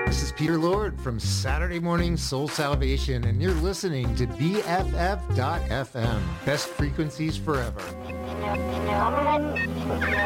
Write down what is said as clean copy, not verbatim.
This is Peter Lord from Saturday Morning Soul Salvation, and you're listening to BFF.FM. Best frequencies forever.